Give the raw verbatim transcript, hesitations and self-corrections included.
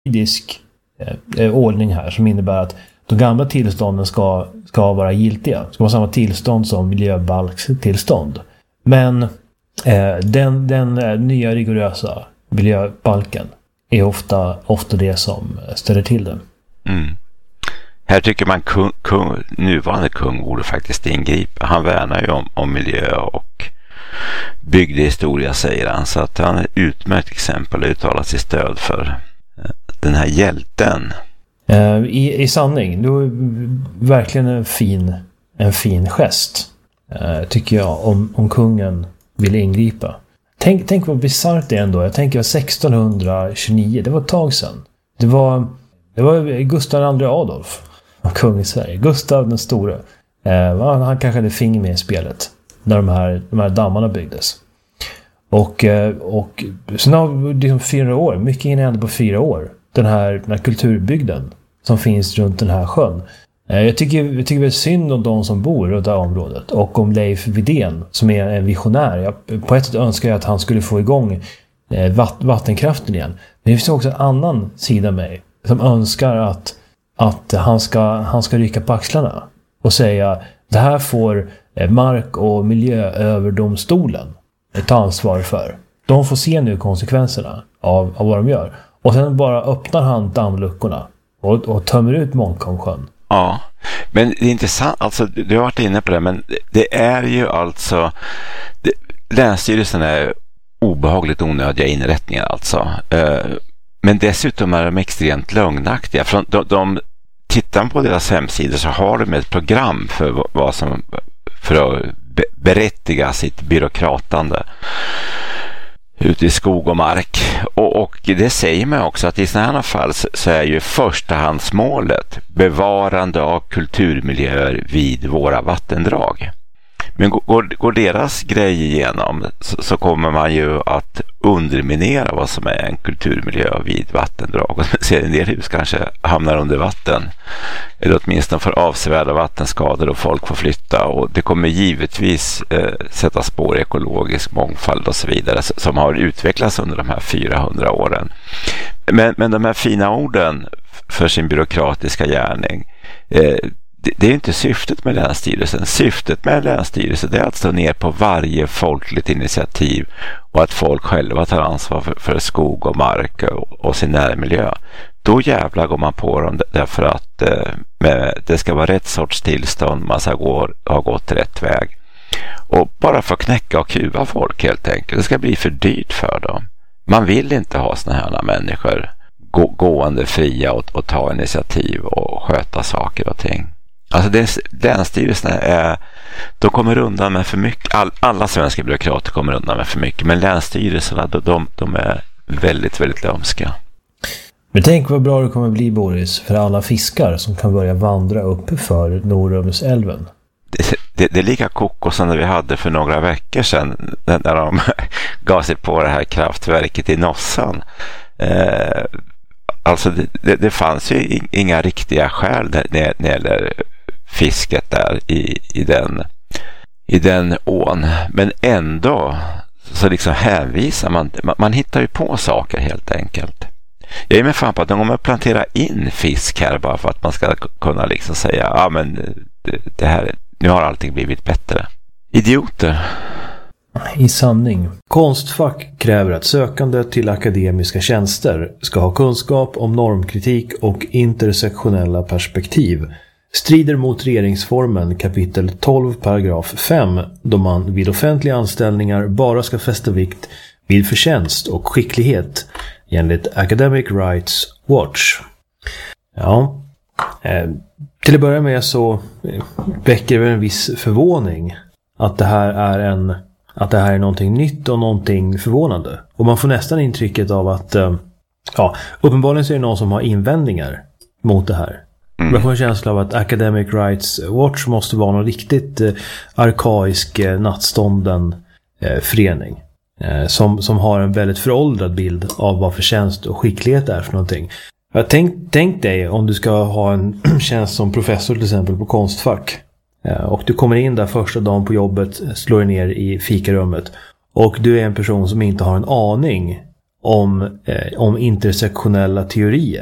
juridisk eh, ordning här som innebär att de gamla tillstånden ska, ska vara giltiga. Ska vara samma tillstånd som miljöbalkstillstånd. Men eh, den, den nya rigorösa miljöbalken är ofta, ofta det som ställer till det. Mm. Här tycker man kung, kung, nuvarande kung borde faktiskt ingripa. Han värnar ju om, om miljö och bygdehistoria, säger han. Så att han är ett utmärkt exempel och uttalar sig stöd för den här hjälten. I, i sanning, det var verkligen en fin, en fin gest, tycker jag, om, om kungen ville ingripa. Tänk, tänk vad bisarrt det är ändå. Jag tänker sextonhundratjugonio, det var ett tag sedan. Det var, det var Gustav andra Adolf, kung i Sverige. Gustav den store. Han, han kanske hade finger med i spelet när de här, de här dammarna byggdes. Och, och sen har liksom fyra år, mycket hinner hända på fyra år. Den här, den här kulturbygden som finns runt den här sjön. Jag tycker, jag tycker det är synd om de som bor runt det här området. Och om Leif Widén som är en visionär. Jag, på ett sätt önskar jag att han skulle få igång vatt, vattenkraften igen. Men det finns också en annan sida av mig som önskar att, att han, ska, han ska rycka på axlarna och säga det här får Mark- och miljööverdomstolen ta ansvar för. De får se nu konsekvenserna av, av vad de gör. Och sen bara öppnar han dammluckorna och, och tömmer ut Månkomsjön. Ja, men det är intressant, alltså du har varit inne på det, men det är ju alltså det, Länsstyrelsen är obehagligt onödiga inrättningar alltså. Men dessutom är de extremt lögnaktiga. För de, de tittar på deras hemsidor så har de ett program för vad som för att berättiga sitt byråkratande ute i skog och mark. Och, och det säger man också att i sådana här fall så, så är ju förstahandsmålet bevarande av kulturmiljöer vid våra vattendrag. Men går, går deras grej igenom så, så kommer man ju att underminera vad som är en kulturmiljö vid vattendrag. Och ser en del hus kanske hamnar under vatten. Eller åtminstone får avsevärda vattenskador och folk får flytta. Och det kommer givetvis eh, sätta spår i ekologisk mångfald och så vidare som har utvecklats under de här fyrahundra åren. Men, men de här fina orden för sin byråkratiska gärning eh, Det, det är inte syftet med Länsstyrelsen. Syftet med Länsstyrelsen det är att stå ner på varje folkligt initiativ och att folk själva tar ansvar för, för skog och mark och, och sin närmiljö. Då jävlar går man på dem därför att eh, med, det ska vara rätt sorts tillstånd, man ska gå, ha gått rätt väg. Och bara för att knäcka och kuva folk helt enkelt. Det ska bli för dyrt för dem. Man vill inte ha såna här människor gå, gående fria och, och ta initiativ och sköta saker och ting. Alltså det, länsstyrelserna är, de kommer undan med för mycket. All, alla svenska byråkrater kommer undan med för mycket. Men länsstyrelserna, de, de är väldigt, väldigt lömska. Men tänk vad bra det kommer bli, Boris, för alla fiskar som kan börja vandra upp för Norrumsälven. Det, det, det är lika koko som när vi hade för några veckor sedan när de gav sig på det här kraftverket i Nossan. Eh, alltså det, det, det fanns ju inga riktiga skäl när, när det gäller fisket där i, i, den, i den ån. Men ändå så liksom hänvisar man, man, man hittar ju på saker helt enkelt. Jag är med fan på att de kommer att plantera in fisk här bara för att man ska kunna liksom säga ja ah, men det, det här, nu har allting blivit bättre. Idioter. I sanning. Konstfack kräver att sökande till akademiska tjänster ska ha kunskap om normkritik och intersektionella perspektiv. Strider mot regeringsformen kapitel tolv paragraf fem då man vid offentliga anställningar bara ska fästa vikt vid förtjänst och skicklighet enligt Academic Rights Watch. Ja, eh, till att börja med så väcker det en viss förvåning att det här är en att det här är någonting nytt och någonting förvånande. Och man får nästan intrycket av att eh, ja, uppenbarligen så är det någon som har invändningar mot det här. Mm. Man får en känsla av att Academic Rights Watch måste vara någon riktigt eh, arkaisk eh, nattstånden eh, förening. Eh, som, som har en väldigt föråldrad bild av vad förtjänst och skicklighet är för någonting. Jag tänk, tänk dig om du ska ha en tjänst som professor till exempel på Konstfack. Eh, och du kommer in där första dagen på jobbet, slår ner i fikarummet. Och du är en person som inte har en aning om, eh, om intersektionella teorier.